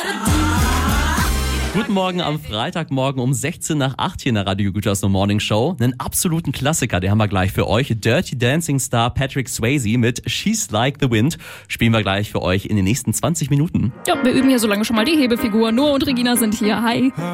Guten Morgen am Freitagmorgen um 16 nach 8 hier in der Radio Gütersloh No Morning Show. Einen absoluten Klassiker, den haben wir gleich für euch. Dirty Dancing Star Patrick Swayze mit She's Like the Wind spielen wir gleich für euch in den nächsten 20 Minuten. Ja, wir üben hier so lange schon mal die Hebefigur. Noah und Regina sind hier. Hi.